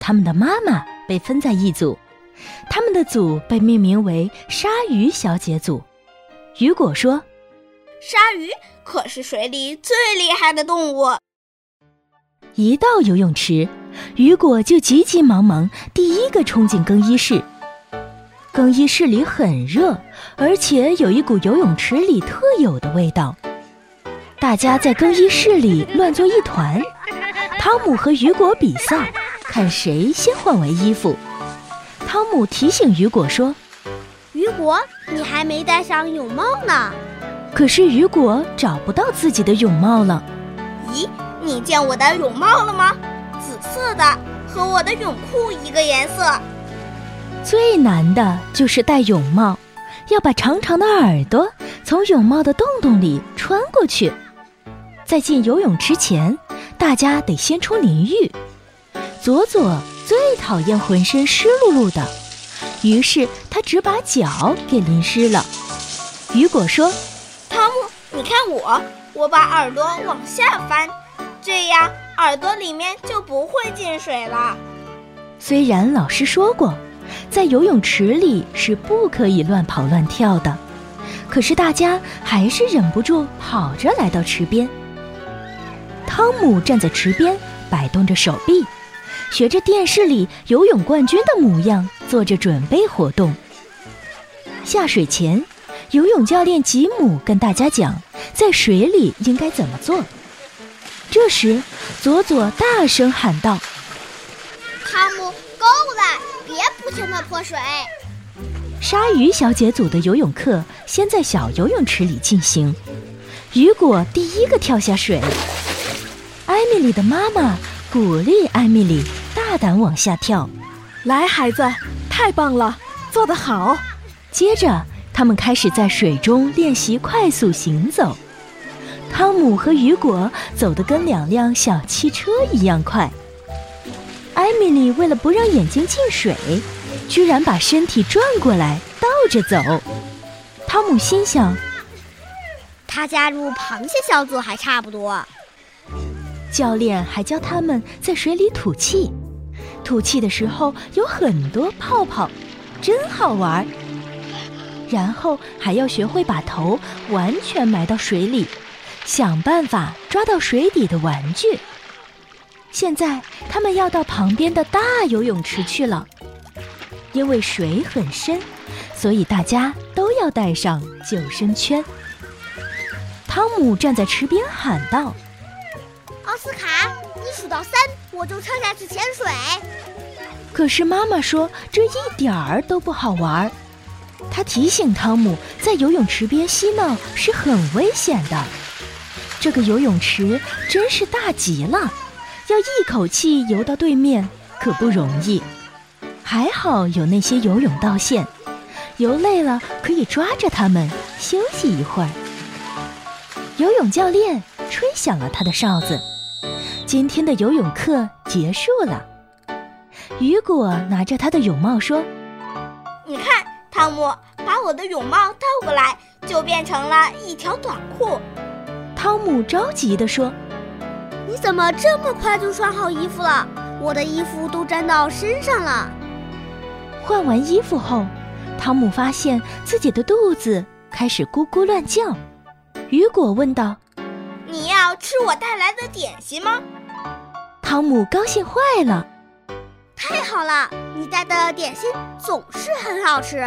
他们的妈妈被分在一组，他们的组被命名为鲨鱼小姐组。雨果说， 鲨鱼可是水里最厉害的动物。 一到游泳池，雨果就急急忙忙第一个冲进更衣室。更衣室里很热，而且有一股游泳池里特有的味道。大家在更衣室里乱作一团，汤姆和雨果比赛，看谁先换完衣服。汤姆提醒雨果说， 雨果，你还没戴上泳帽呢。 可是雨果找不到自己的泳帽了。 咦，你见我的泳帽了吗？紫色的，和我的泳裤一个颜色。 最难的就是戴泳帽，要把长长的耳朵从泳帽的洞洞里穿过去。在进游泳池前，大家得先冲淋浴。佐佐最讨厌浑身湿漉漉的，于是他只把脚给淋湿了。雨果说， 汤姆，你看我把耳朵往下翻，这样耳朵里面就不会进水了。 虽然老师说过，在游泳池里是不可以乱跑乱跳的，可是大家还是忍不住跑着来到池边。汤姆站在池边摆动着手臂，学着电视里游泳冠军的模样做着准备活动。下水前，游泳教练吉姆跟大家讲在水里应该怎么做。这时佐佐大声喊道， 汤姆，够了，别不停地泼水。 鲨鱼小姐组的游泳课先在小游泳池里进行，雨果第一个跳下水。艾米丽的妈妈鼓励艾米丽大胆往下跳。 来，孩子，太棒了，做得好。 接着他们开始在水中练习快速行走。汤姆和雨果走得跟两辆小汽车一样快。艾米丽为了不让眼睛进水，居然把身体转过来倒着走。汤姆心想， 他加入螃蟹小组还差不多。 教练还教他们在水里吐气，吐气的时候有很多泡泡，真好玩。然后还要学会把头完全埋到水里，想办法抓到水底的玩具。现在他们要到旁边的大游泳池去了，因为水很深，所以大家都要带上救生圈。汤姆站在池边喊道， 奥斯卡，你数到3，我就跳下去潜水。 可是妈妈说这一点儿都不好玩。她提醒汤姆，在游泳池边嬉闹是很危险的。这个游泳池真是大极了，要一口气游到对面可不容易。还好有那些游泳道线，游累了可以抓着它们休息一会儿。游泳教练吹响了他的哨子，今天的游泳课结束了。雨果拿着他的泳帽说， 你看，汤姆，把我的泳帽倒过来，就变成了一条短裤。 汤姆着急地说， 你怎么这么快就穿好衣服了？我的衣服都沾到身上了。 换完衣服后，汤姆发现自己的肚子开始咕咕乱叫。雨果问道， 你要吃我带来的点心吗？ 汤姆高兴坏了， 太好了，你带的点心总是很好吃。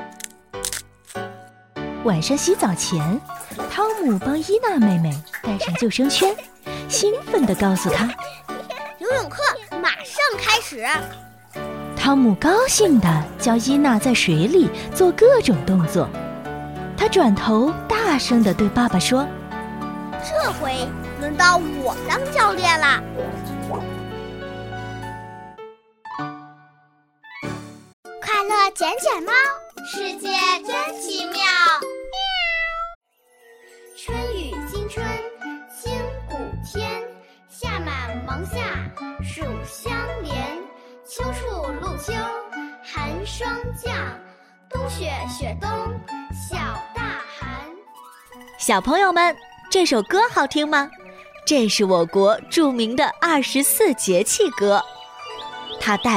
晚上洗澡前，汤姆帮伊娜妹妹戴上救生圈，兴奋地告诉她， 游泳课马上开始。 汤姆高兴地教伊娜在水里做各种动作。他转头大声地对爸爸说， 这回轮到我当教练啦。快乐捡捡猫，世界真奇妙。春雨惊春清谷天，夏满芒夏暑相连，秋处露秋寒霜降，冬雪雪冬小大寒。 小朋友们，这首歌好听吗？这是我国著名的24节气歌。 它带